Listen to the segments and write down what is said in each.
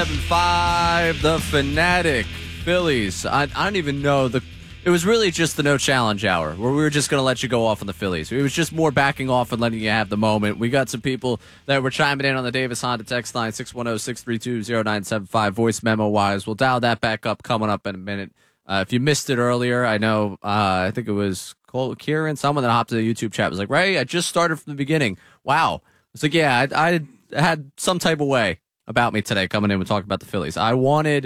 7-5, the Fanatic Phillies. I don't even know. It was really just the no challenge hour where we were just going to let you go off on the Phillies. It was just more backing off and letting you have the moment. We got some people that were chiming in on the Davis Honda text line, 610-632-0975, voice memo-wise. We'll dial that back up coming up in a minute. If you missed it earlier, I know, I think it was Kieran, someone that hopped to the YouTube chat was like, Ray, I just started from the beginning. Wow. It's like, yeah, I had some type of way about me today coming in and talking about the Phillies. I wanted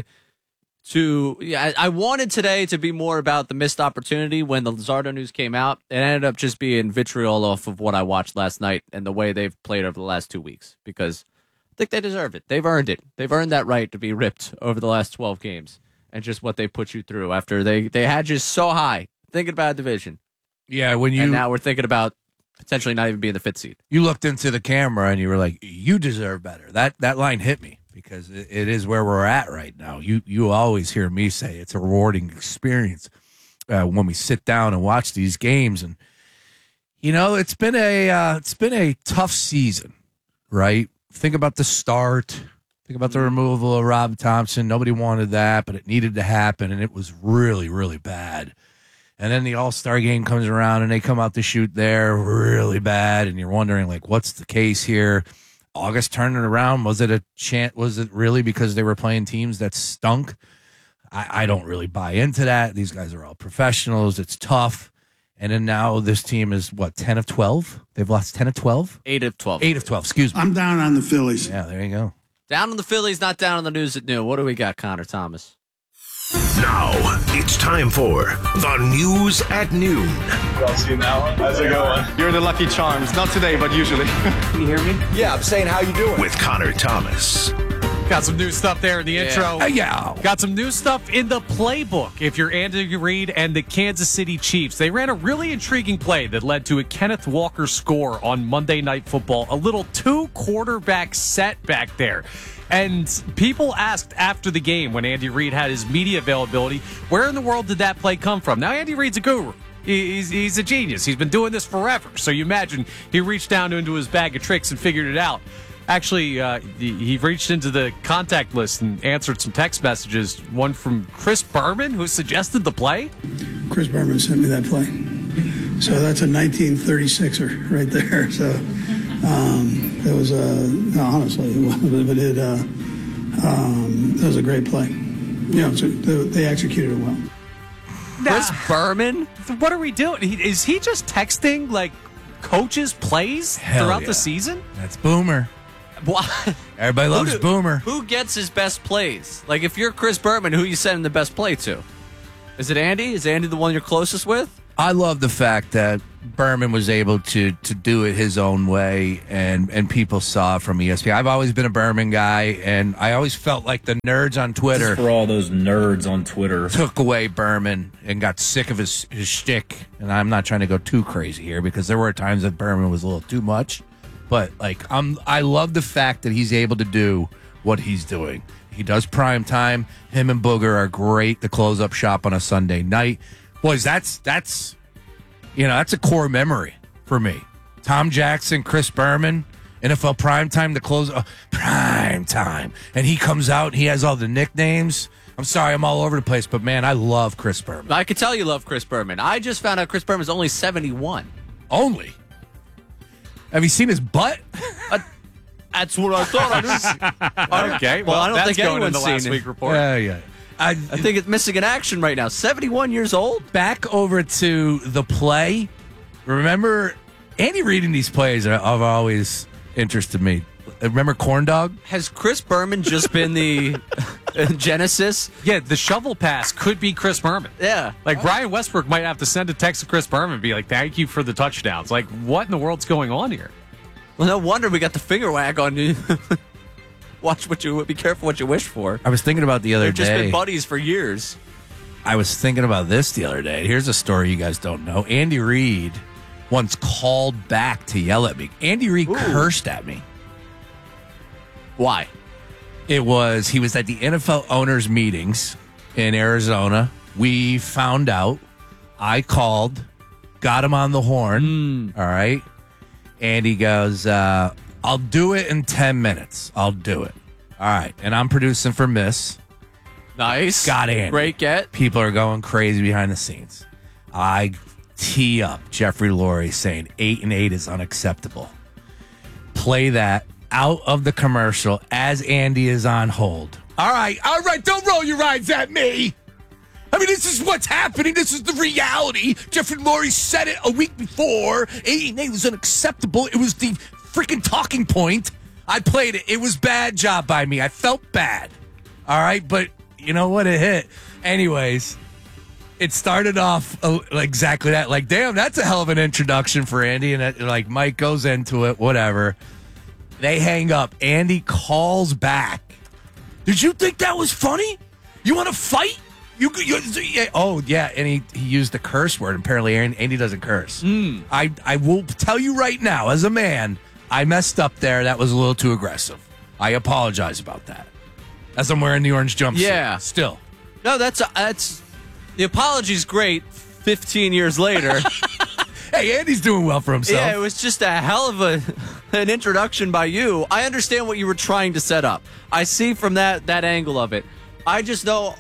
today to be more about the missed opportunity when the Luzardo news came out. It ended up just being vitriol off of what I watched last night and the way they've played over the last 2 weeks, because I think they deserve it. They've earned it. They've earned that right to be ripped over the last 12 games and just what they put you through after they had you so high thinking about a division. Yeah, and now we're thinking about potentially not even being the fifth seed. You looked into the camera and you were like, you deserve better. That line hit me because it is where we're at right now. You always hear me say it's a rewarding experience when we sit down and watch these games. And, you know, it's been a tough season, right? Think about the start. Think about the removal of Rob Thompson. Nobody wanted that, but it needed to happen, and it was really, really bad. And then the All-Star game comes around, and they come out to shoot there really bad, and you're wondering, like, what's the case here? August turned it around. Was it a chance? Was it really because they were playing teams that stunk? I don't really buy into that. These guys are all professionals. It's tough. And then now this team is, 10 of 12? They've lost 10 of 12? 8 of 12. 8 of 12, excuse me. I'm down on the Phillies. Yeah, there you go. Down on the Phillies, not down on the news at noon. What do we got, Connor Thomas? Now, it's time for the News at Noon. Y'all seen that one? How's it going? You're the lucky charms. Not today, but usually. Can you hear me? Yeah, I'm saying how you doing. With Connor Thomas. Got some new stuff there in the intro. Yeah. Got some new stuff in the playbook. If you're Andy Reid and the Kansas City Chiefs, they ran a really intriguing play that led to a Kenneth Walker score on Monday Night Football. A little two-quarterback set back there. And people asked after the game when Andy Reid had his media availability, where in the world did that play come from? Now, Andy Reid's a guru. He's a genius. He's been doing this forever. So you imagine he reached down into his bag of tricks and figured it out. Actually, he reached into the contact list and answered some text messages. One from Chris Berman, who suggested the play. Chris Berman sent me that play. So that's a 1936er right there. So it was honestly, it was a great play. You know, so they executed it well. Chris Berman? What are we doing? Is he just texting like coaches' plays throughout the season? That's Boomer. What? Everybody loves Boomer. Who gets his best plays? Like, if you're Chris Berman, who you sending the best play to? Is it Andy? Is Andy the one you're closest with? I love the fact that Berman was able to do it his own way, and people saw it from ESPN. I've always been a Berman guy, and I always felt like the nerds on Twitter. Just for all those nerds on Twitter. Took away Berman and got sick of his shtick. And I'm not trying to go too crazy here because there were times that Berman was a little too much. But I love the fact that he's able to do what he's doing. He does prime time. Him and Booger are great to close up shop on a Sunday night. Boys, that's a core memory for me. Tom Jackson, Chris Berman, NFL prime time to close prime time, and he comes out and he has all the nicknames. I'm sorry, I'm all over the place, but man, I love Chris Berman. I could tell you love Chris Berman. I just found out Chris Berman's only 71. Only? Have you seen his butt? That's what I thought. Okay, well, I don't that's think going in anyone's the last seen week it. report. Yeah. I think it's missing in action right now. 71 years old? Back over to the play. Remember, Andy reading these plays have always interested me. Remember Corn Dog? Has Chris Berman just been the genesis? Yeah, the shovel pass could be Chris Berman. Yeah. Like, Brian Westbrook might have to send a text to Chris Berman and be like, thank you for the touchdowns. Like, what in the world's going on here? Well, no wonder we got the finger wag on you. Be careful what you wish for. I was thinking about the other They've just day. been buddies for years. I was thinking about this the other day. Here's a story you guys don't know. Andy Reid once called back to yell at me. Andy Reid cursed at me. Why? He was at the NFL owners meetings in Arizona. We found out. I called, got him on the horn. All right. And he goes, I'll do it in 10 minutes. I'll do it. All right, and I'm producing for Miss. Nice. Got Andy. Great get. People are going crazy behind the scenes. I tee up Jeffrey Lurie saying 8-8 is unacceptable. Play that out of the commercial as Andy is on hold. All right, don't roll your eyes at me. I mean, this is what's happening. This is the reality. Jeffrey Lurie said it a week before. 8-8 was unacceptable. It was the freaking talking point. I played it. It was bad job by me. I felt bad. All right, but you know what? It hit. Anyways, it started off exactly that. Like, damn, that's a hell of an introduction for Andy. And Mike goes into it, whatever. They hang up. Andy calls back. Did you think that was funny? You want to fight? Oh, yeah. And he used the curse word. Apparently, Andy doesn't curse. I will tell you right now, as a man, I messed up there. That was a little too aggressive. I apologize about that. As I'm wearing the orange jumpsuit. Yeah. Still. No, that's the apology's great 15 years later. Hey, Andy's doing well for himself. Yeah, it was just a hell of an introduction by you. I understand what you were trying to set up. I see from that angle of it. I just know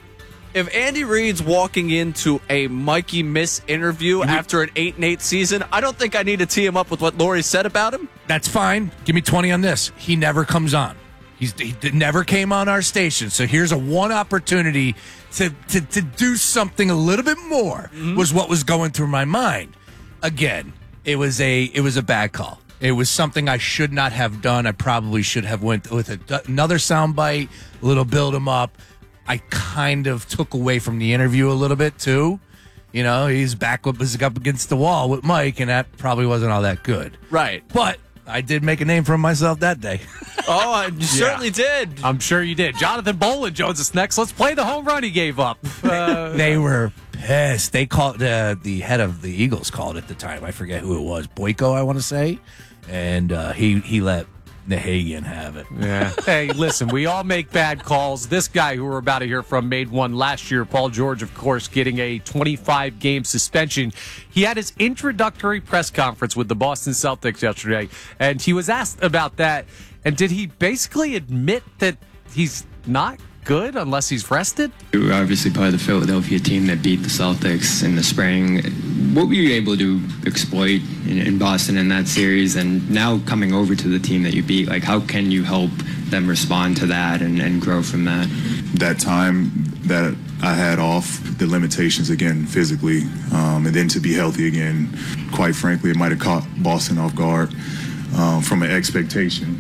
if Andy Reid's walking into a Mikey Miss interview after an 8-8 season, I don't think I need to tee him up with what Lurie said about him. That's fine. Give me 20 on this. He never comes on. He never came on our station. So here's a one opportunity to do something a little bit more was what was going through my mind. Again, it was a bad call. It was something I should not have done. I probably should have went with another soundbite, a little build him up. I kind of took away from the interview a little bit too. You know, he's back up against the wall with Mike, and that probably wasn't all that good. Right. But I did make a name for myself that day. Oh, you certainly did. I'm sure you did. Jonathan Bolin Jones is next. Let's play the home run he gave up. They were pissed. They called the head of the Eagles called at the time. I forget who it was. Boyko, I want to say. And he let Nahagian have it. Yeah. Hey, listen, we all make bad calls. This guy who we're about to hear from made one last year. Paul George, of course, getting a 25-game suspension. He had his introductory press conference with the Boston Celtics yesterday, and he was asked about that. And did he basically admit that he's not good unless he's rested? You were obviously part of the Philadelphia team that beat the Celtics in the spring. What were you able to exploit in Boston in that series? And now coming over to the team that you beat, like, how can you help them respond to that and grow from that? That time that I had off, the limitations again physically, and then to be healthy again, quite frankly, it might have caught Boston off guard from an expectation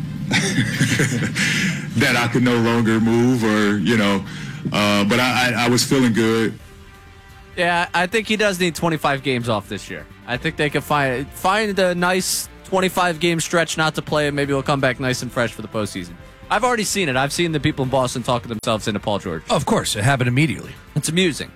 that I could no longer move or, but I was feeling good. Yeah, I think he does need 25 games off this year. I think they can find a nice 25-game stretch not to play, and maybe he'll come back nice and fresh for the postseason. I've already seen it. I've seen the people in Boston talking themselves into Paul George. Of course, it happened immediately. It's amusing.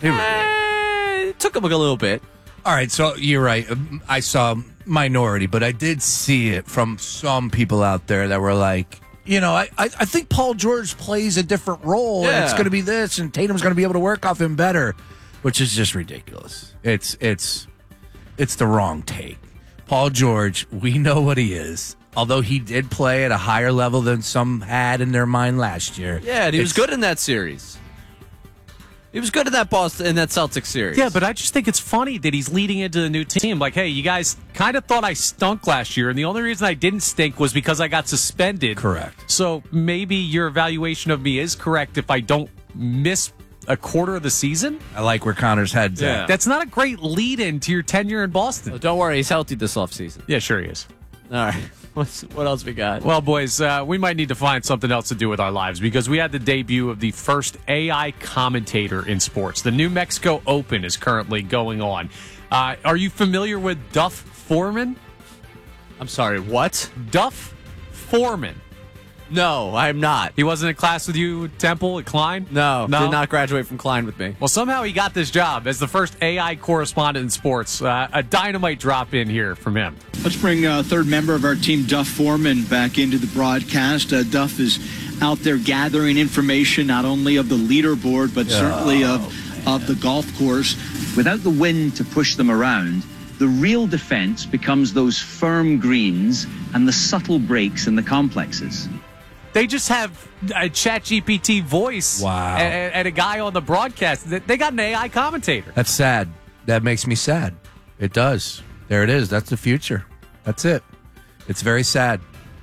It took him a little bit. All right, so you're right. I saw minority, but I did see it from some people out there that were like, I think Paul George plays a different role, and it's going to be this, and Tatum's going to be able to work off him better, which is just ridiculous. It's the wrong take. Paul George, we know what he is. Although he did play at a higher level than some had in their mind last year. Yeah, and he was good in that series. He was good in that Celtics series. Yeah, but I just think it's funny that he's leading into the new team. Like, hey, you guys kind of thought I stunk last year, and the only reason I didn't stink was because I got suspended. Correct. So maybe your evaluation of me is correct if I don't miss a quarter of the season. I like where Connor's head's at. That's not a great lead-in to your tenure in Boston. Oh, don't worry, he's healthy this offseason. Yeah, sure he is. All right. What else we got? Well, boys, we might need to find something else to do with our lives because we had the debut of the first AI commentator in sports. The New Mexico Open is currently going on. Are you familiar with Duff Foreman? I'm sorry, what? Duff Foreman. No, I'm not. He wasn't in class with you, Temple, at Klein? No, did not graduate from Klein with me. Well, somehow he got this job as the first AI correspondent in sports. A dynamite drop in here from him. Let's bring a third member of our team, Duff Foreman, back into the broadcast. Duff is out there gathering information not only of the leaderboard, but certainly of the golf course. Without the wind to push them around, the real defense becomes those firm greens and the subtle breaks in the complexes. They just have a ChatGPT voice. Wow. And a guy on the broadcast. They got an AI commentator. That's sad. That makes me sad. It does. There it is. That's the future. That's it. It's very sad.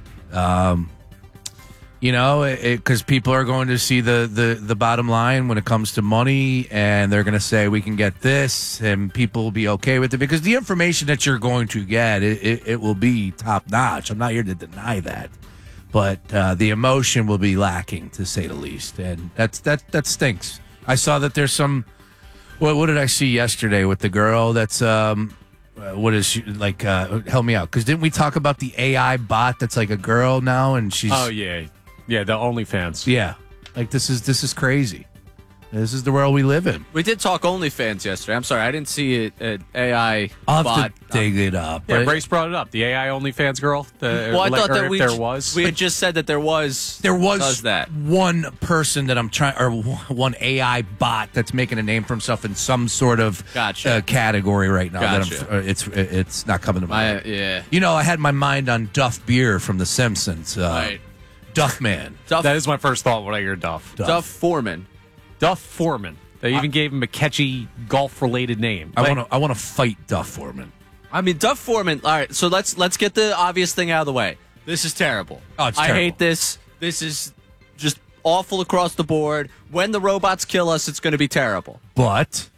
Because people are going to see the bottom line when it comes to money, and they're going to say we can get this, and people will be okay with it because the information that you're going to get, it will be top notch. I'm not here to deny that, but the emotion will be lacking, to say the least, and that stinks. I saw that there's some. What did I see yesterday with the girl? That's what is she like? Help me out, because didn't we talk about the AI bot that's like a girl now, and she's Yeah, the OnlyFans. Yeah, like this is crazy. This is the world we live in. We did talk OnlyFans yesterday. I'm sorry, I didn't see an AI I'll bot. have to dig it up. Yeah, Brace brought it up. The AI OnlyFans girl. Well, I thought that we had just said that there was does that. one person that I'm trying, or one AI bot that's making a name for himself in some sort of category right now. Gotcha. That it's not coming to mind. Yeah. I had my mind on Duff Beer from The Simpsons. Right. Duff Man. That is my first thought when I hear Duff. Duff Foreman. Duff Foreman. They even gave him a catchy golf-related name. I want to fight Duff Foreman. I mean, Duff Foreman. All right, so let's get the obvious thing out of the way. This is terrible. Oh, it's I terrible. hate this. This is just awful across the board. When the robots kill us, it's going to be terrible. But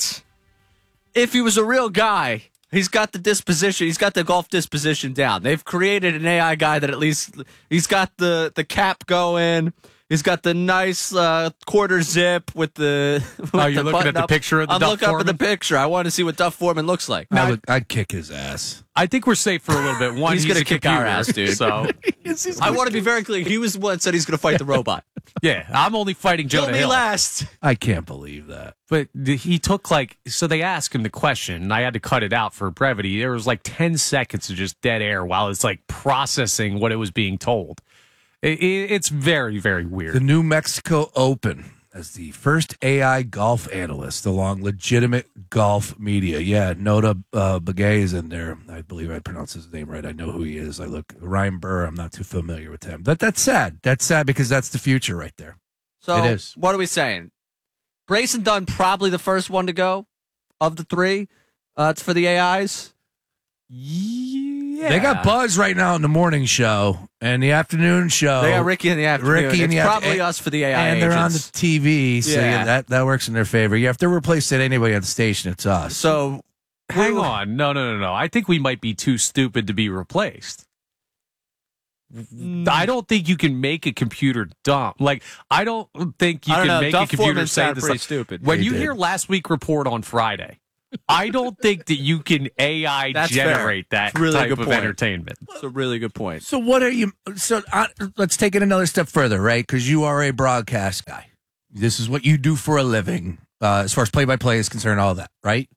if he was a real guy, he's got the disposition. He's got the golf disposition down. They've created an AI guy that at least he's got the cap going. He's got the nice quarter zip with the. You're looking at the picture of the I'm Duff looking up at the Foreman? picture. I want to see what Duff Foreman looks like. I'd kick his ass. I think we're safe for a little bit. One, he's going to a kick our computer, ass, dude. So I want to be very clear. He was the one that said he's going to fight the robot. yeah, I'm only fighting Kill Jonah me Hill. last. I can't believe that. But he took so they asked him the question, and I had to cut it out for brevity. There was like 10 seconds of just dead air while it's like processing what it was being told. It's very, very weird. The New Mexico Open as the first AI golf analyst along legitimate golf media. Yeah, Nota Begay is in there. I believe I pronounced his name right. I know who he is. Ryan Burr, I'm not too familiar with him. But that's sad. That's sad because that's the future right there. So it is. What are we saying? Grayson Dunn probably the first one to go of the three. It's for the AIs. Yeah. They got Buzz right now in the morning show and the afternoon show. They got Ricky in the afternoon. It's probably us for the AI and they're on the agents. TV, so Yeah. that works in their favor. Yeah, if they're replacing anybody on the station, it's us. So hang on. No. I think we might be too stupid to be replaced. I don't think you can make a computer dumb. Like, I don't think you can make Duff a computer Foreman say sounded this. pretty Like, stupid. when He you did. hear Last Week Report on Friday, I don't think that you can AI That's generate fair. that It's a really type good of point. entertainment. That's a really good point. So what are you? So let's take it another step further, right? Because you are a broadcast guy. This is what you do for a living, as far as play-by-play is concerned. All that, right?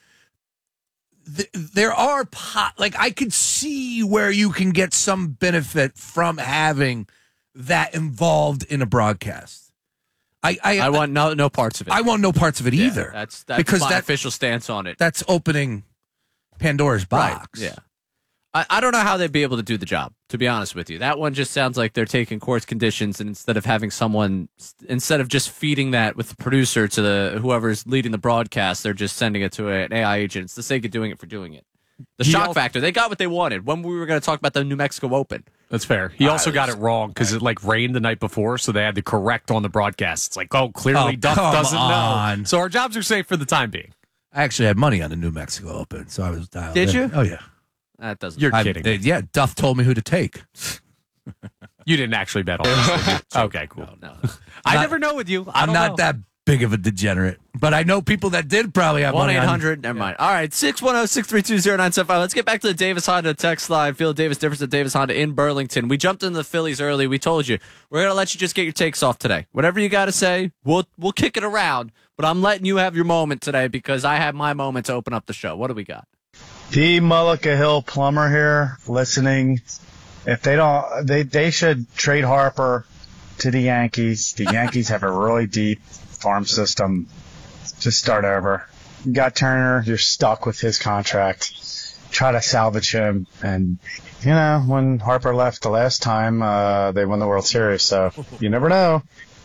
There are I could see where you can get some benefit from having that involved in a broadcast. I want no parts of it. I want no parts of it either. That's because my official stance on it. That's opening Pandora's box. Right. Yeah. I don't know how they'd be able to do the job, to be honest with you. That one just sounds like they're taking course conditions, and instead of just feeding that with the producer to whoever's leading the broadcast, they're just sending it to an AI agent. It's the sake of doing it for doing it. The shock factor, they got what they wanted when we were going to talk about the New Mexico Open. That's fair. He also got it wrong because it rained the night before, so they had to correct on the broadcast. It's like, clearly Duff doesn't know. So our jobs are safe for the time being. I actually had money on the New Mexico Open, so I was dialed Did in. you? Oh, yeah. That doesn't. You're kidding. Yeah, Duff told me who to take. You didn't actually bet on this. Okay, cool. No. I never know with you. I'm not that big of a degenerate, but I know people that did probably have money on 1-800, never mind. All right, 610-632-0975. Let's get back to the Davis Honda text line. Phil Davis, difference at Davis Honda in Burlington. We jumped into the Phillies early. We told you we're going to let you just get your takes off today. Whatever you got to say, we'll kick it around, but I'm letting you have your moment today because I have my moment to open up the show. What do we got? D. Mullica Hill Plumber here, listening. If they don't, they should trade Harper to the Yankees. The Yankees have a really deep farm system. Just start over. You got Turner, you're stuck with his contract. try to salvage him. And, when Harper left the last time, they won the World Series. So you never know.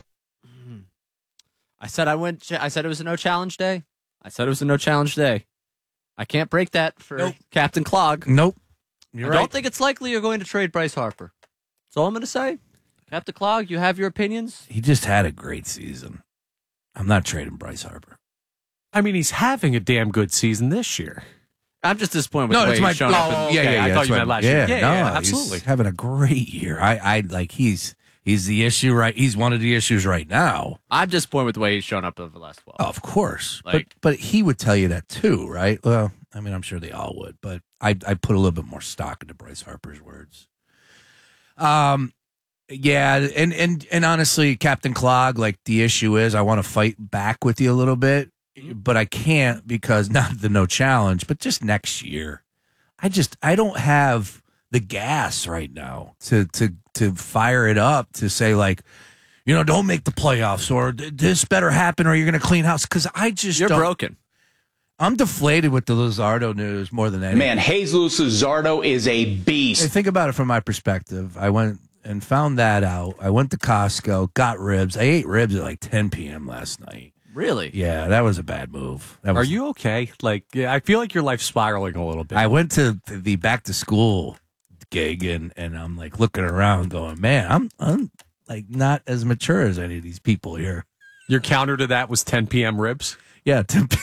I said it was a no challenge day. I can't break that for Captain Clog. Nope. I don't think it's likely you're going to trade Bryce Harper. That's all I'm going to say. Captain Clog, you have your opinions? He just had a great season. I'm not trading Bryce Harper. I mean, he's having a damn good season this year. I'm just disappointed with the way he's shown up. I thought you meant last year. Yeah, absolutely. He's having a great year. He's the issue, right? He's one of the issues right now. I'm disappointed with the way he's shown up over the last 12. Oh, of course. But he would tell you that too, right? Well, I mean, I'm sure they all would, but I put a little bit more stock into Bryce Harper's words. Yeah, and honestly, Captain Clog, the issue is I want to fight back with you a little bit, but I can't because not the no challenge, but just next year. I don't have the gas right now to fire it up to say don't make the playoffs or this better happen or you're going to clean house because you're broken. I'm deflated with the Luzardo news more than anything. Man, Jesus Luzardo is a beast. Hey, think about it from my perspective. I went and found that out. I went to Costco, got ribs. I ate ribs at 10 p.m. last night. Really? Yeah, that was a bad move. Are you okay? I feel like your life's spiraling a little bit. I went to the back to school gig and I'm looking around going, man, I'm not as mature as any of these people here. Your counter to that was 10 p.m. ribs? Yeah, 10 p.m.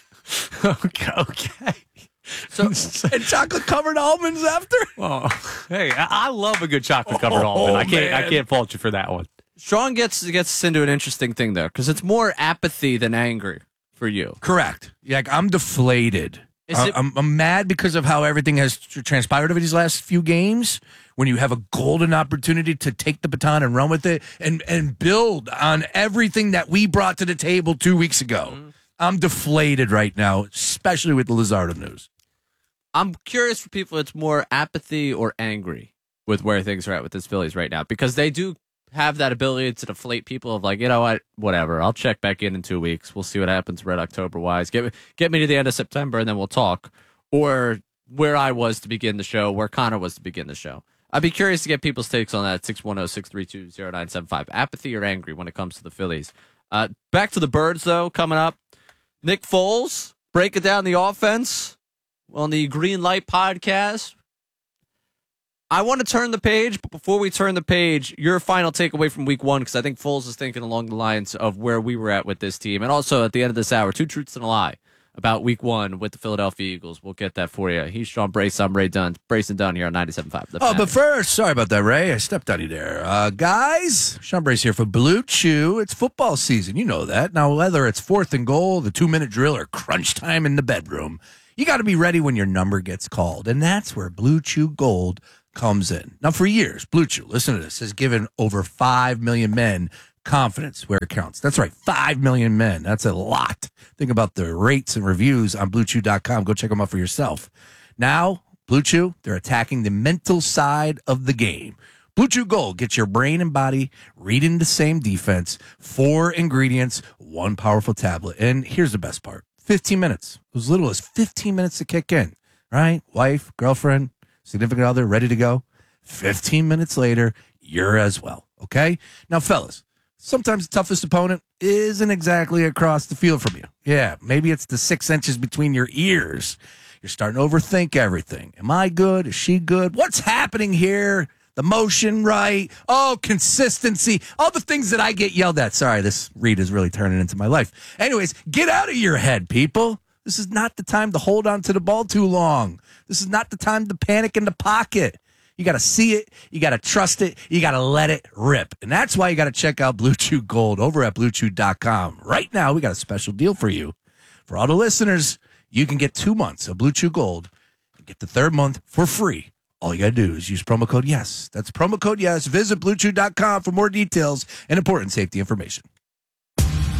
Okay. So and chocolate covered almonds after? Oh, hey, I love a good chocolate covered almond. I can't fault you for that one. Sean gets us into an interesting thing there because it's more apathy than angry for you. Correct. I'm deflated. I'm mad because of how everything has transpired over these last few games. When you have a golden opportunity to take the baton and run with it and build on everything that we brought to the table 2 weeks ago. Mm-hmm. I'm deflated right now, especially with the Luzardo news. I'm curious for people, it's more apathy or angry with where things are at with this Phillies right now, because they do have that ability to deflate people of you know what, whatever, I'll check back in 2 weeks. We'll see what happens Red October-wise. Get me to the end of September, and then we'll talk. Or where I was to begin the show, where Connor was to begin the show. I'd be curious to get people's takes on that, 610-632-0975. Apathy or angry when it comes to the Phillies. Back to the Birds, though, coming up. Nick Foles, breaking down the offense on the Green Light podcast. I want to turn the page, but before we turn the page, your final takeaway from week one, because I think Foles is thinking along the lines of where we were at with this team. And also at the end of this hour, 2 truths and a lie about week one with the Philadelphia Eagles. We'll get that for you. He's Sean Brace. I'm Ray Dunn. Brace and Dunn here on 97.5. But first, sorry about that, Ray. I stepped on you there. Guys, Sean Brace here for Blue Chew. It's football season. You know that. Now, whether it's 4th and goal, the 2-minute drill, or crunch time in the bedroom, you got to be ready when your number gets called. And that's where Blue Chew Gold comes in. Now, for years, Blue Chew, listen to this, has given over 5 million men confidence where it counts. That's right, 5 million men. That's a lot. Think about the rates and reviews on BlueChew.com. Go check them out for yourself. Now, Blue Chew, they're attacking the mental side of the game. Blue Chew Gold gets your brain and body reading the same defense. 4 ingredients, 1 powerful tablet. And here's the best part. 15 minutes. As little as 15 minutes to kick in, right? Wife, girlfriend, significant other, ready to go. 15 minutes later, you're as well, okay? Now, fellas, sometimes the toughest opponent isn't exactly across the field from you. Yeah, maybe it's the 6 inches between your ears. You're starting to overthink everything. Am I good? Is she good? What's happening here? The motion, right? Oh, consistency. All the things that I get yelled at. Sorry, this read is really turning into my life. Anyways, get out of your head, people. This is not the time to hold on to the ball too long. This is not the time to panic in the pocket. You got to see it. You got to trust it. You got to let it rip. And that's why you got to check out Blue Chew Gold over at BlueChew.com. Right now, we got a special deal for you. For all the listeners, you can get 2 months of Blue Chew Gold and get the 3rd month for free. All you got to do is use promo code YES. That's promo code YES. Visit BlueChew.com for more details and important safety information.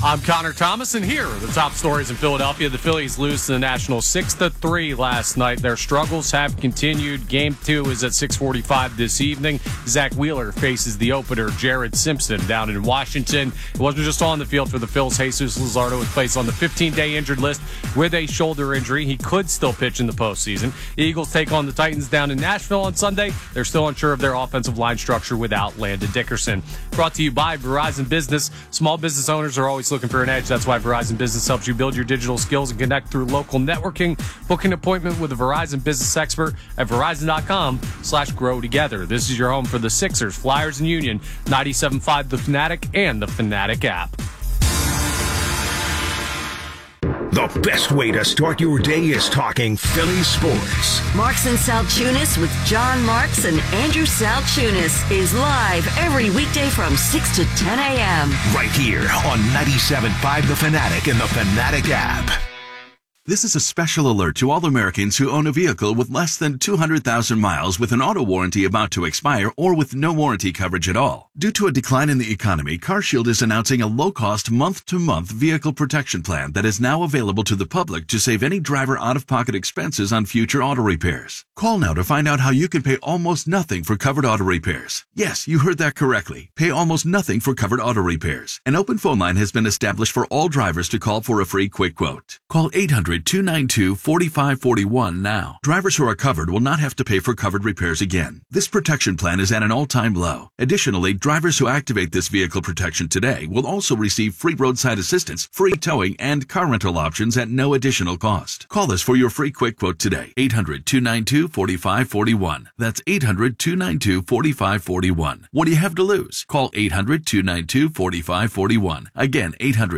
I'm Connor Thomas, and here are the top stories in Philadelphia. The Phillies lose to the Nationals 6-3 last night. Their struggles have continued. Game 2 is at 6:45 this evening. Zach Wheeler faces the opener, Jared Simpson, down in Washington. It wasn't just on the field for the Phils. Jesus Luzardo was placed on the 15-day injured list with a shoulder injury. He could still pitch in the postseason. The Eagles take on the Titans down in Nashville on Sunday. They're still unsure of their offensive line structure without Landon Dickerson. Brought to you by Verizon Business. Small business owners are always looking for an edge. That's why Verizon Business helps you build your digital skills and connect through local networking. Book an appointment with a Verizon business expert at Verizon.com/grow together. This is your home for the Sixers, Flyers, and Union. 97.5 The Fanatic and the Fanatic app. The best way to start your day is talking Philly sports. Marks and Salchunas with John Marks and Andrew Salchunas is live every weekday from 6 to 10 a.m. Right here on 97.5 The Fanatic and the Fanatic app. This is a special alert to all Americans who own a vehicle with less than 200,000 miles with an auto warranty about to expire or with no warranty coverage at all. Due to a decline in the economy, CarShield is announcing a low-cost month-to-month vehicle protection plan that is now available to the public to save any driver out-of-pocket expenses on future auto repairs. Call now to find out how you can pay almost nothing for covered auto repairs. Yes, you heard that correctly. Pay almost nothing for covered auto repairs. An open phone line has been established for all drivers to call for a free quick quote. Call 800-292-4541 now. Drivers who are covered will not have to pay for covered repairs again. This protection plan is at an all-time low. Additionally, drivers who activate this vehicle protection today will also receive free roadside assistance, free towing, and car rental options at no additional cost. Call us for your free quick quote today. 800-292-4541. That's 800-292-4541. What do you have to lose? Call 800-292-4541. Again,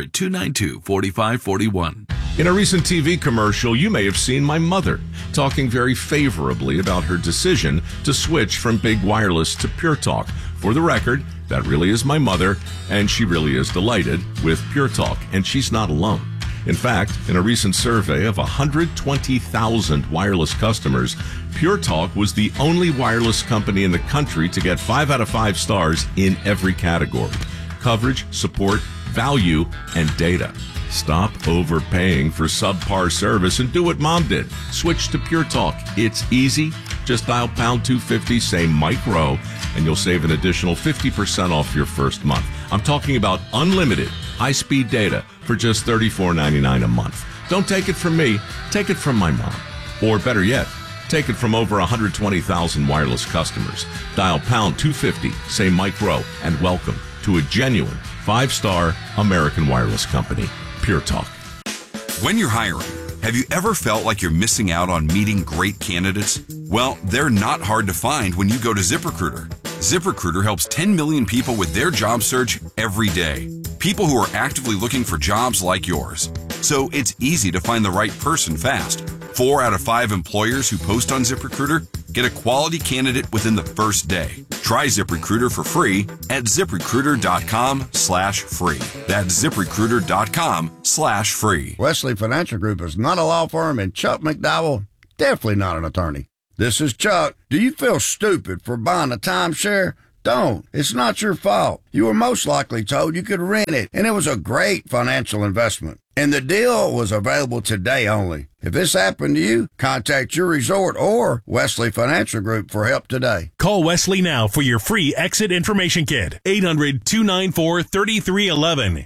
800-292-4541. In a recent TV commercial, you may have seen my mother talking very favorably about her decision to switch from big wireless to Pure Talk. For the record, that really is my mother, and she really is delighted with Pure Talk, and she's not alone. In fact, in a recent survey of 120,000 wireless customers, Pure Talk was the only wireless company in the country to get 5 out of 5 stars in every category: coverage, support, value, and data. Stop overpaying for subpar service and do what Mom did. Switch to Pure Talk. It's easy. Just dial pound 250, say Mike Rowe, and you'll save an additional 50% off your first month. I'm talking about unlimited high-speed data for just $34.99 a month. Don't take it from me. Take it from my mom. Or better yet, take it from over 120,000 wireless customers. Dial pound 250, say Mike Rowe, and welcome to a genuine 5-star American wireless company. Pure Talk. When you're hiring, have you ever felt like you're missing out on meeting great candidates? Well, they're not hard to find when you go to ZipRecruiter. ZipRecruiter helps 10 million people with their job search every day. People who are actively looking for jobs like yours. So it's easy to find the right person fast. 4 out of 5 employers who post on ZipRecruiter get a quality candidate within the first day. Try ZipRecruiter for free at ZipRecruiter.com/free. That's ZipRecruiter.com/free. Wesley Financial Group is not a law firm, and Chuck McDowell, definitely not an attorney. This is Chuck. Do you feel stupid for buying a timeshare? Don't. It's not your fault. You were most likely told you could rent it, and it was a great financial investment. And the deal was available today only. If this happened to you, contact your resort or Wesley Financial Group for help today. Call Wesley now for your free exit information kit. 800-294-3311.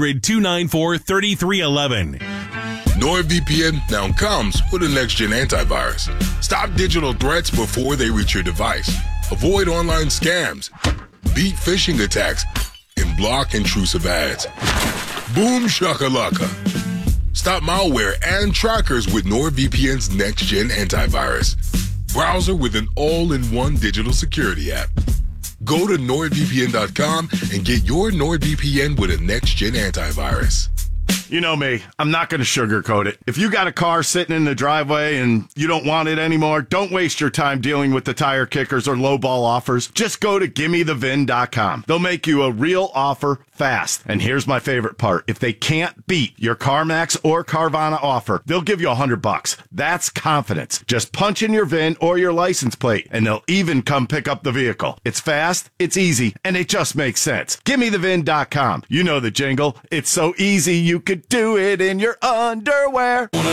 800-294-3311. NordVPN now comes with a next-gen antivirus. Stop digital threats before they reach your device. Avoid online scams, beat phishing attacks, and block intrusive ads. Boom shakalaka. Stop malware and trackers with NordVPN's next-gen antivirus. Browser with an all-in-one digital security app. Go to NordVPN.com and get your NordVPN with a next-gen antivirus. You know me, I'm not going to sugarcoat it. If you got a car sitting in the driveway and you don't want it anymore, don't waste your time dealing with the tire kickers or lowball offers. Just go to GimmeTheVin.com. They'll make you a real offer fast. And here's my favorite part. If they can't beat your CarMax or Carvana offer, they'll give you $100. That's confidence. Just punch in your VIN or your license plate, and they'll even come pick up the vehicle. It's fast, it's easy, and it just makes sense. GimmeTheVin.com. You know the jingle. It's so easy you could do it in your underwear. Lee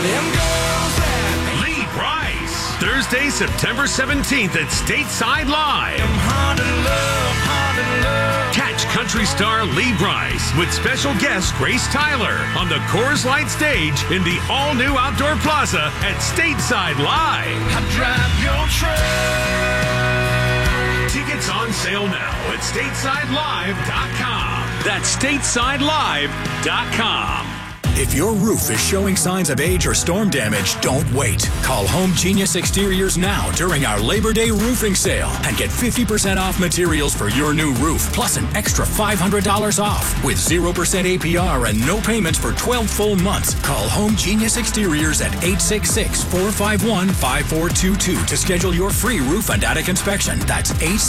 Brice. Thursday, September 17th at Stateside Live. Catch country star Lee Brice with special guest Grace Tyler on the Coors Light stage in the all-new Outdoor Plaza at Stateside Live. I drive your truck. Tickets on sale now at StatesideLive.com. That's StatesideLive.com. If your roof is showing signs of age or storm damage, don't wait. Call Home Genius Exteriors now during our Labor Day roofing sale and get 50% off materials for your new roof, plus an extra $500 off with 0% APR and no payments for 12 full months. Call Home Genius Exteriors at 866-451-5422 to schedule your free roof and attic inspection. That's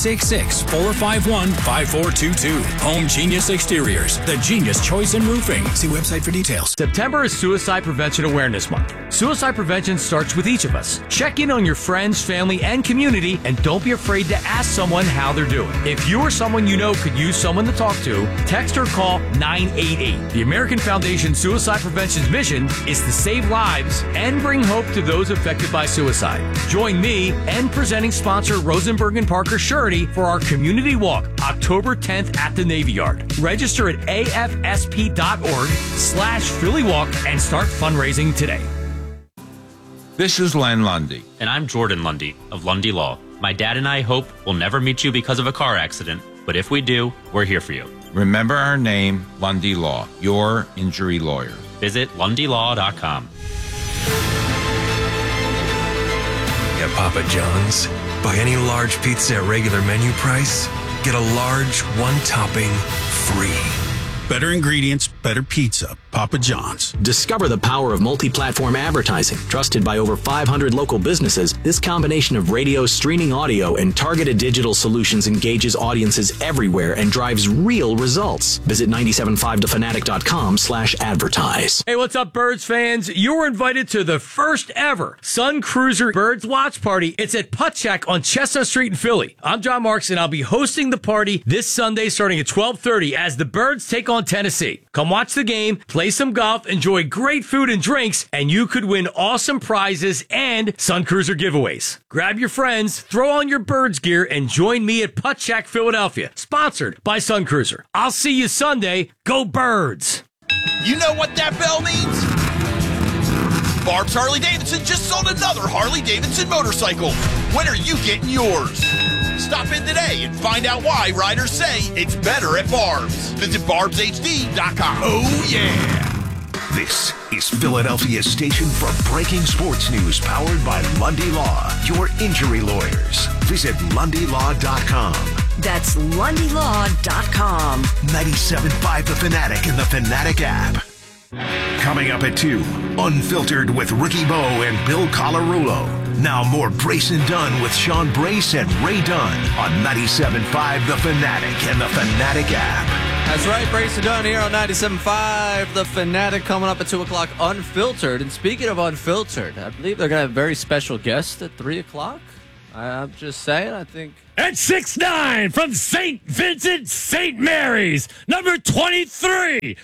866-451-5422. Home Genius Exteriors, the genius choice in roofing. See website for details. September is Suicide Prevention Awareness Month. Suicide prevention starts with each of us. Check in on your friends, family, and community, and don't be afraid to ask someone how they're doing. If you or someone you know could use someone to talk to, text or call 988. The American Foundation Suicide Prevention's mission is to save lives and bring hope to those affected by suicide. Join me and presenting sponsor Rosenberg and Parker Surety for our community walk, October 10th at the Navy Yard. Register at afsp.org/Philly Walk and start fundraising today. This is Len Lundy. And I'm Jordan Lundy of Lundy Law. My dad and I hope we'll never meet you because of a car accident, but if we do, we're here for you. Remember our name, Lundy Law, your injury lawyer. Visit LundyLaw.com. At Papa John's, buy any large pizza at regular menu price, get a large one-topping free. Better ingredients, better pizza. Papa John's. Discover the power of multi-platform advertising. Trusted by over 500 local businesses, this combination of radio, streaming audio, and targeted digital solutions engages audiences everywhere and drives real results. Visit 975thefanatic.com/advertise. Hey, what's up, Birds fans? You're invited to the first ever Sun Cruiser Birds Watch Party. It's at Putchak on Chestnut Street in Philly. I'm John Marks, and I'll be hosting the party this Sunday starting at 12:30 as the Birds take on Tennessee. Come watch the game, play some golf, enjoy great food and drinks, and you could win awesome prizes and Sun Cruiser giveaways. Grab your friends, throw on your Birds gear, and join me at Putchak, Philadelphia, sponsored by Sun Cruiser. I'll see you Sunday. Go Birds! You know what that bell means? Barb's Harley Davidson just sold another Harley Davidson motorcycle. When are you getting yours? Stop in today and find out why riders say it's better at Barb's. Visit BarbsHD.com. Oh, yeah. This is Philadelphia's station for breaking sports news powered by Lundy Law, your injury lawyers. Visit LundyLaw.com. That's LundyLaw.com. 97.5 The Fanatic and the Fanatic app. Coming up at 2, Unfiltered with Ricky Bo and Bill Colarulo. Now more Brace and Dunn with Sean Brace and Ray Dunn on 97.5 The Fanatic and the Fanatic app. That's right, Brace and Dunn here on 97.5 The Fanatic, coming up at 2 o'clock, Unfiltered. And speaking of Unfiltered, I believe they're going to have a very special guest at 3 o'clock. I'm just saying, I think. At 6'9" from St. Vincent, St. Mary's, number 23,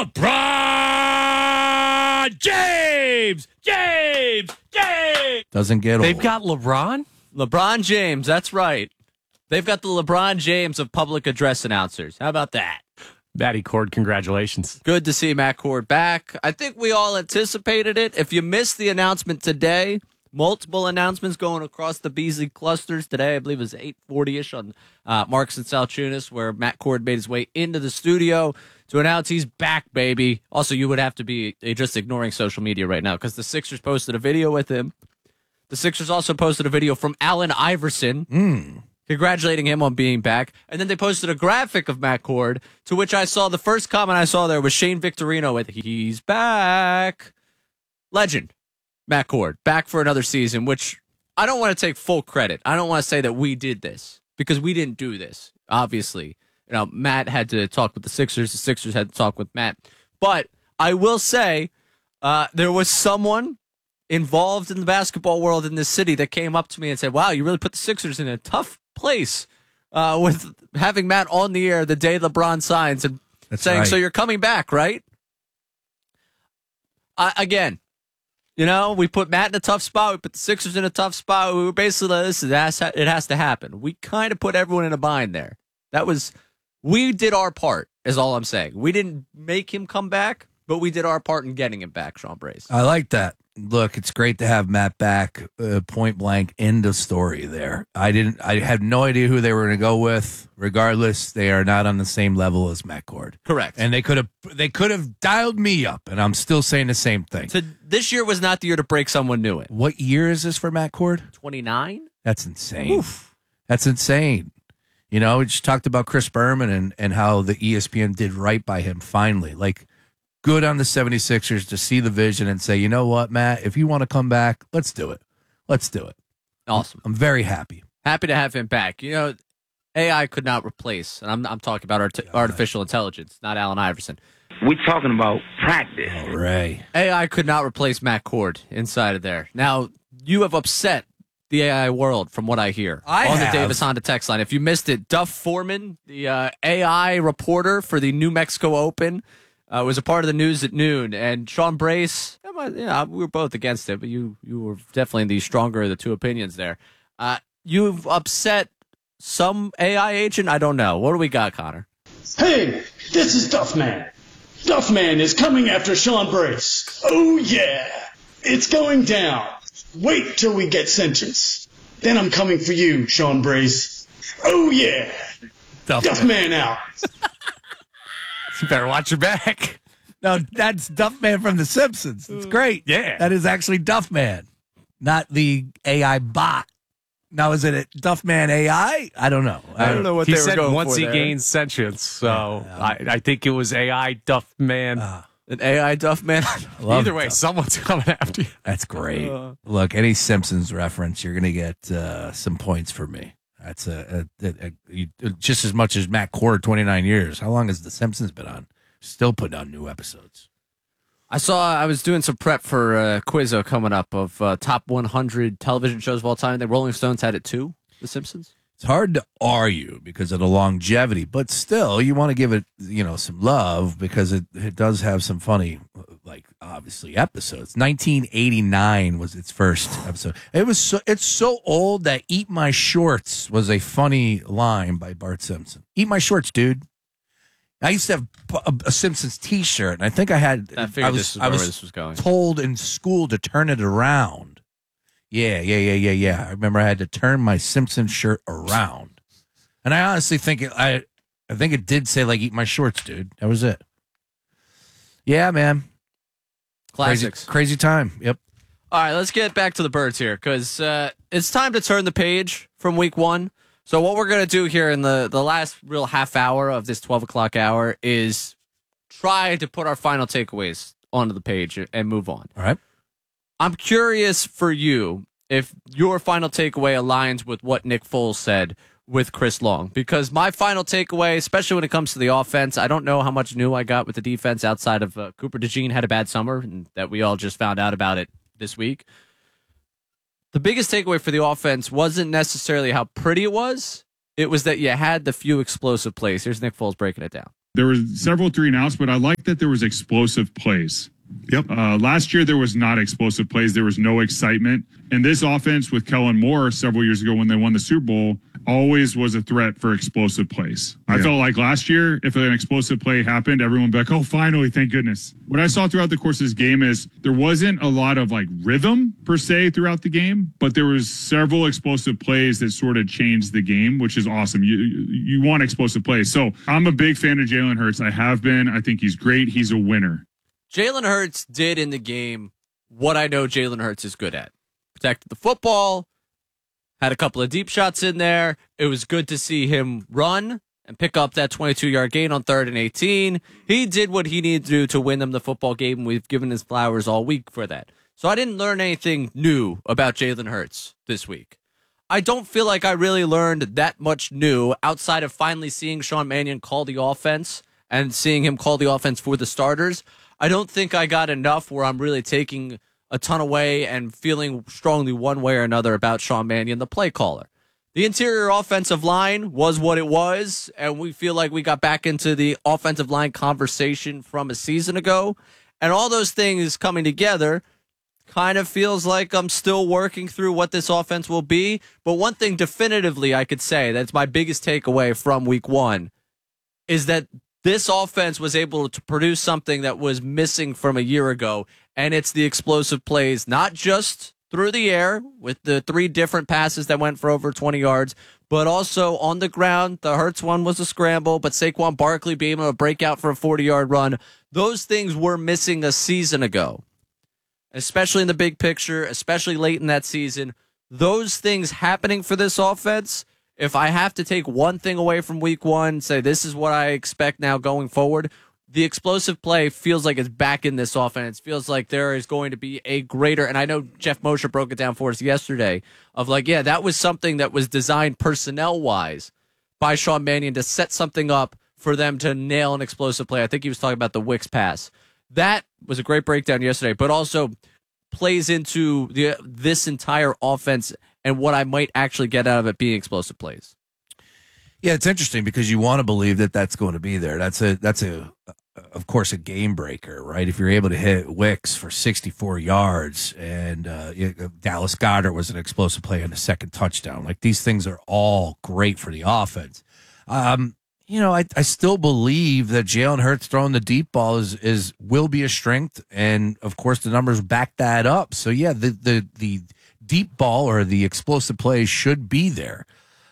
LeBron James! James! Doesn't get old. They've got LeBron? LeBron James, that's right. They've got the LeBron James of public address announcers. How about that? Matty Cord, congratulations. Good to see Matt Cord back. I think we all anticipated it. If you missed the announcement today, multiple announcements going across the Beasley clusters today. I believe it was 8:40-ish on Marks and Salchunas, where Matt Cord made his way into the studio to announce he's back, baby. Also, you would have to be just ignoring social media right now because the Sixers posted a video with him. The Sixers also posted a video from Allen Iverson. congratulating him on being back. And then they posted a graphic of Matt Cord, to which I saw the first comment I saw there was Shane Victorino with, "He's back." Legend, Matt Cord, back for another season, which I don't want to take full credit. I don't want to say that we did this, because we didn't do this, obviously. Matt had to talk with the Sixers. The Sixers had to talk with Matt. But I will say there was someone involved in the basketball world in this city that came up to me and said, "Wow, you really put the Sixers in a tough place with having Matt on the air the day LeBron signs and saying, right. So you're coming back, right?" Again, we put Matt in a tough spot. We put the Sixers in a tough spot. We were basically like, it has to happen. We kind of put everyone in a bind there. We did our part, is all I'm saying. We didn't make him come back, but we did our part in getting him back, Sean Brace. I like that. Look, it's great to have Matt back, point blank, end of story there. I had no idea who they were going to go with. Regardless, they are not on the same level as Matt Cord. Correct. And they could have dialed me up, and I'm still saying the same thing. So this year was not the year to break someone new in. What year is this for Matt Cord? 29? That's insane. Oof. That's insane. We just talked about Chris Berman and how the ESPN did right by him finally. Like, good on the 76ers to see the vision and say, you know what, Matt, if you want to come back, let's do it. Let's do it. Awesome. I'm very happy. Happy to have him back. AI could not replace, and I'm talking about artificial intelligence, not Allen Iverson. We're talking about practice. All right. AI could not replace Matt Cord inside of there. Now, you have upset the AI world, from what I hear, on the Davis Honda text line. If you missed it, Duff Foreman, the AI reporter for the New Mexico Open, was a part of the news at noon. And Sean Brace, we were both against it, but you were definitely the stronger of the two opinions there. You've upset some AI agent? I don't know. What do we got, Connor? Hey, this is Duffman. Duffman is coming after Sean Brace. Oh, yeah. It's going down. Wait till we get sentenced. Then I'm coming for you, Sean Brace. Oh, yeah. Duffman out. You better watch your back. No, that's Duffman from The Simpsons. It's great. Yeah. That is actually Duffman, not the AI bot. Now, is it Duffman AI? I don't know. I don't know what he they were said going once for he there. gains sentience. So I think it was AI Duffman. An AI Duffman? Either way, someone's coming after you. That's great. Look, any Simpsons reference, you're going to get some points for me. That's just as much as Matt Cord, 29 years. How long has The Simpsons been on? Still putting out new episodes. I was doing some prep for a Quizzo coming up of top 100 television shows of all time. The Rolling Stones had it too, The Simpsons. It's hard to argue because of the longevity, but still, you want to give it, some love because it does have some funny, obviously, episodes. 1989 was its first episode. It's so old that "Eat My Shorts" was a funny line by Bart Simpson. Eat my shorts, dude. I used to have a Simpsons T-shirt, and I think I was this was going. Told in school to turn it around. Yeah. I remember I had to turn my Simpsons shirt around, and I honestly think I think it did say "Eat my shorts, dude." That was it. Yeah, man. Classics. Crazy time. Yep. All right, let's get back to the Birds here because it's time to turn the page from week one. So what we're going to do here in the last real half hour of this 12 o'clock hour is try to put our final takeaways onto the page and move on. All right. I'm curious for you if your final takeaway aligns with what Nick Foles said with Chris Long, because my final takeaway, especially when it comes to the offense, I don't know how much new I got with the defense outside of Cooper DeJean had a bad summer, and that we all just found out about it this week. The biggest takeaway for the offense wasn't necessarily how pretty it was. It was that you had the few explosive plays. Here's Nick Foles breaking it down. There were several 3-and-outs, but I like that there was explosive plays. Yep. Last year, there was not explosive plays. There was no excitement. And this offense with Kellen Moore several years ago when they won the Super Bowl always was a threat for explosive plays. Yeah. I felt like last year, if an explosive play happened, everyone would be like, oh, finally, thank goodness. What I saw throughout the course of this game is there wasn't a lot of rhythm per se throughout the game, but there was several explosive plays that sort of changed the game, which is awesome. You want explosive plays. So I'm a big fan of Jalen Hurts. I have been. I think he's great. He's a winner. Jalen Hurts did in the game what I know Jalen Hurts is good at. Protected the football, Had a couple of deep shots in there. It was good to see him run and pick up that 22-yard gain on 3rd and 18. He did what he needed to do to win them the football game. We've given his flowers all week for that. So I didn't learn anything new about Jalen Hurts this week. I don't feel like I really learned that much new outside of finally seeing Sean Mannion call the offense and seeing him call the offense for the starters. I don't think I got enough where I'm really taking a ton away and feeling strongly one way or another about Sean Mannion, the play caller. The interior offensive line was what it was, and we feel like we got back into the offensive line conversation from a season ago. And all those things coming together kind of feels like I'm still working through what this offense will be. But one thing definitively I could say that's my biggest takeaway from week 1 is that this offense was able to produce something that was missing from a year ago, and it's the explosive plays, not just through the air with the 3 different passes that went for over 20 yards, but also on the ground. The Hurts one was a scramble, but Saquon Barkley being able to break out for a 40-yard run. Those things were missing a season ago, especially in the big picture, especially late in that season. Those things happening for this offense, if I have to take one thing away from week 1, say this is what I expect now going forward, the explosive play feels like it's back in this offense. It feels like there is going to be a greater, and I know Jeff Mosher broke it down for us yesterday, of like, yeah, that was something that was designed personnel-wise by Sean Mannion to set something up for them to nail an explosive play. I think he was talking about the Wicks pass. That was a great breakdown yesterday, but also plays into this entire offense and what I might actually get out of it being explosive plays. Yeah, it's interesting because you want to believe that that's going to be there. That's of course, a game breaker, right? If you're able to hit Wicks for 64 yards and Dallas Goedert was an explosive play on the second touchdown, like these things are all great for the offense. I still believe that Jalen Hurts throwing the deep ball will be a strength, and of course the numbers back that up. So yeah, the deep ball or the explosive plays should be there.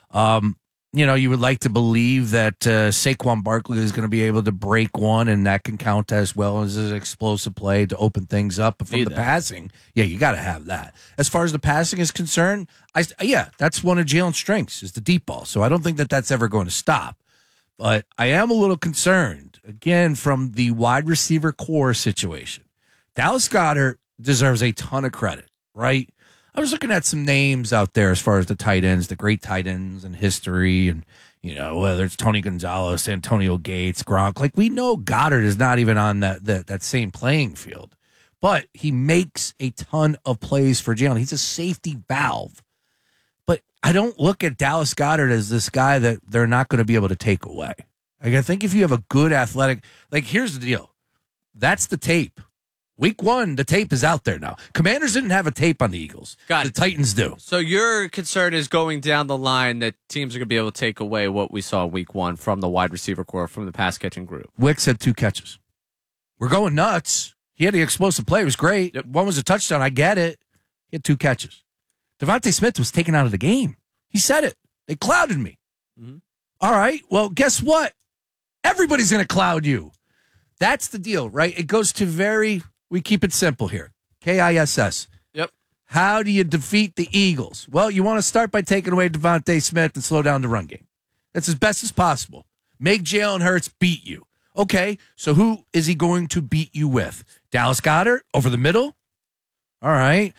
You would like to believe that Saquon Barkley is going to be able to break one, and that can count as well as an explosive play to open things up. But from the passing, yeah, you got to have that. As far as the passing is concerned, that's one of Jalen's strengths is the deep ball. So I don't think that that's ever going to stop. But I am a little concerned, again, from the wide receiver core situation. Dallas Goedert deserves a ton of credit, right? I was looking at some names out there as far as the tight ends, the great tight ends in history, and, whether it's Tony Gonzalez, Antonio Gates, Gronk. Like, we know Goddard is not even on that same playing field, but he makes a ton of plays for Jalen. He's a safety valve. But I don't look at Dallas Goedert as this guy that they're not going to be able to take away. Like, I think if you have a good athletic, like, here's the deal. That's the tape. Week 1, the tape is out there now. Commanders didn't have a tape on the Eagles. The Titans do. So your concern is going down the line that teams are going to be able to take away what we saw week 1 from the wide receiver core, from the pass catching group. Wicks had 2 catches. We're going nuts. He had the explosive play. It was great. Yep. One was a touchdown. I get it. He had 2 catches. Devontae Smith was taken out of the game. He said it. They clouded me. Mm-hmm. All right. Well, guess what? Everybody's going to cloud you. That's the deal, right? It goes to we keep it simple here. KISS. Yep. How do you defeat the Eagles? Well, you want to start by taking away Devontae Smith and slow down the run game. That's as best as possible. Make Jalen Hurts beat you. Okay, so who is he going to beat you with? Dallas Goedert over the middle? All right.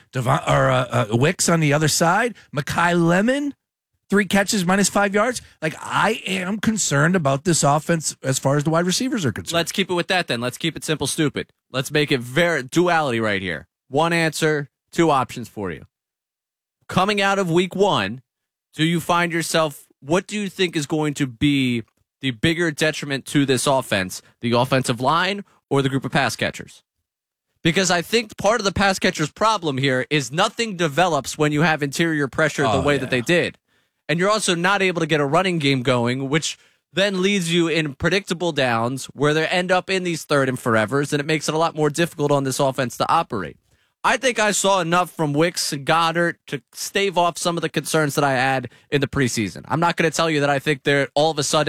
Wicks on the other side? Mekhi Lemon? 3 catches, -5 yards. Like, I am concerned about this offense as far as the wide receivers are concerned. Let's keep it with that then. Let's keep it simple, stupid. Let's make it very duality right here. 1 answer, 2 options for you. Coming out of week 1, do you find yourself, what do you think is going to be the bigger detriment to this offense? The offensive line or the group of pass catchers? Because I think part of the pass catcher's problem here is nothing develops when you have interior pressure the way that they did. And you're also not able to get a running game going, which then leads you in predictable downs where they end up in these 3rd and forevers, and it makes it a lot more difficult on this offense to operate. I think I saw enough from Wicks and Goddard to stave off some of the concerns that I had in the preseason. I'm not going to tell you that I think they're all of a sudden